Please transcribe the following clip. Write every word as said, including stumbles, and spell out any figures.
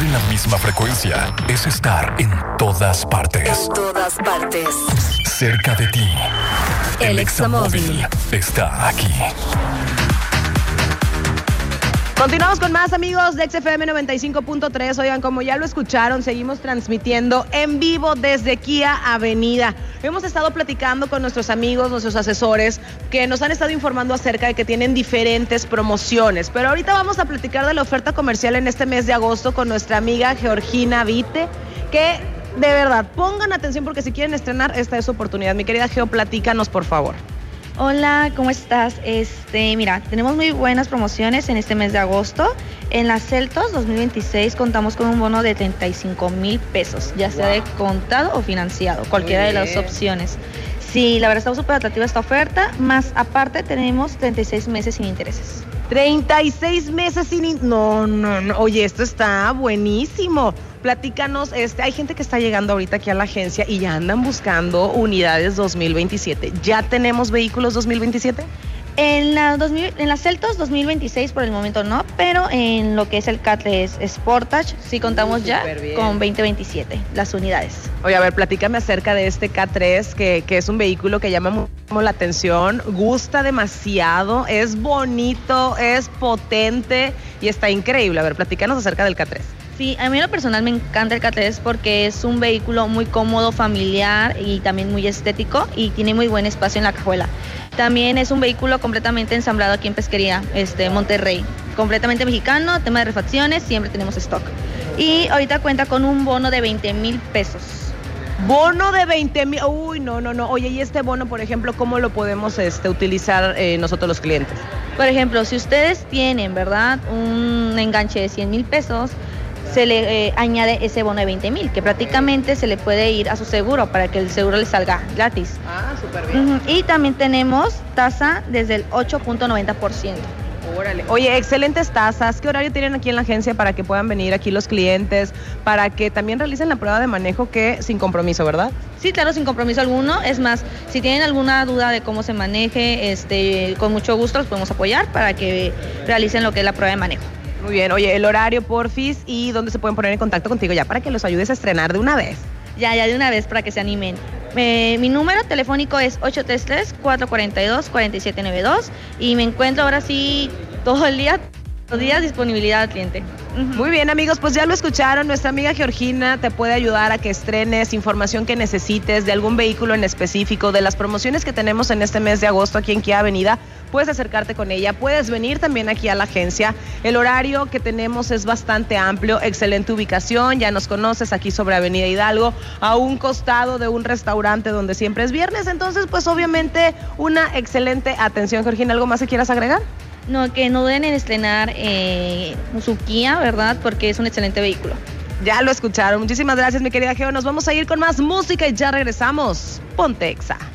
Estar en la misma frecuencia es estar en todas partes. En todas partes. Cerca de ti. El Examóvil está aquí. Continuamos con más, amigos de X F M noventa y cinco punto tres. Oigan, como ya lo escucharon, seguimos transmitiendo en vivo desde Kia Avenida. Hemos estado platicando con nuestros amigos, nuestros asesores, que nos han estado informando acerca de que tienen diferentes promociones. Pero ahorita vamos a platicar de la oferta comercial en este mes de agosto con nuestra amiga Georgina Vite, que de verdad, pongan atención porque si quieren estrenar, esta es su oportunidad. Mi querida Geo, platícanos, por favor. Hola, ¿cómo estás? Este, mira, tenemos muy buenas promociones en este mes de agosto. En la Celtos dos mil veintiséis contamos con un bono de treinta y cinco mil pesos, ya sea wow. de contado o financiado, cualquiera de las opciones. Sí, la verdad está súper atractiva esta oferta, más aparte tenemos treinta y seis meses sin intereses. treinta y seis meses sin... In... No, no, no, oye, esto está buenísimo. Platícanos, este, hay gente que está llegando ahorita aquí a la agencia y ya andan buscando unidades dos mil veintisiete. ¿Ya tenemos vehículos dos mil veintisiete? En la, dos mil, en la Celtos dos mil veintiséis por el momento no, pero en lo que es el K tres Sportage sí contamos uh, ya con veinte veintisiete las unidades. Oye, a ver, platícame acerca de este K tres, que, que es un vehículo que llama mucho la atención, gusta demasiado, es bonito, es potente y está increíble. A ver, platícanos acerca del K tres. Sí, a mí en lo personal me encanta el K tres porque es un vehículo muy cómodo, familiar y también muy estético y tiene muy buen espacio en la cajuela. También es un vehículo completamente ensamblado aquí en Pesquería, este, Monterrey. Completamente mexicano, tema de refacciones, siempre tenemos stock. Y ahorita cuenta con un bono de veinte mil pesos. Bono de veinte mil, uy, no, no, no. Oye, ¿y este bono, por ejemplo, cómo lo podemos este, utilizar eh, nosotros los clientes? Por ejemplo, si ustedes tienen, ¿verdad?, un enganche de cien mil pesos, se le eh, añade ese bono de veinte mil, que prácticamente se le puede ir a su seguro para que el seguro le salga gratis. Ah, súper bien. Uh-huh. Y también tenemos tasa desde el ocho punto noventa por ciento. Órale. Oye, excelentes tasas. ¿Qué horario tienen aquí en la agencia para que puedan venir aquí los clientes, para que también realicen la prueba de manejo, que sin compromiso, ¿verdad? Sí, claro, sin compromiso alguno. Es más, si tienen alguna duda de cómo se maneje, este, con mucho gusto los podemos apoyar para que realicen lo que es la prueba de manejo. Muy bien, oye, el horario, porfis, y dónde se pueden poner en contacto contigo ya para que los ayudes a estrenar de una vez. Ya, ya de una vez para que se animen. Eh, mi número telefónico es ocho tres tres, cuatro cuatro dos, cuatro siete nueve dos y me encuentro ahora sí todo el día, todos los días disponibilidad al cliente. Uh-huh. Muy bien, amigos, pues ya lo escucharon. Nuestra amiga Georgina te puede ayudar a que estrenes información que necesites de algún vehículo en específico, de las promociones que tenemos en este mes de agosto aquí en Kia Avenida. Puedes acercarte con ella, puedes venir también aquí a la agencia. El horario que tenemos es bastante amplio, excelente ubicación, ya nos conoces, aquí sobre Avenida Hidalgo, a un costado de un restaurante donde siempre es viernes. Entonces, pues obviamente una excelente atención. Georgina, ¿algo más que quieras agregar? No, que no duden en estrenar eh, su Kia, ¿verdad? Porque es un excelente vehículo. Ya lo escucharon. Muchísimas gracias, mi querida Geo. Nos vamos a ir con más música y ya regresamos. Ponte Exa.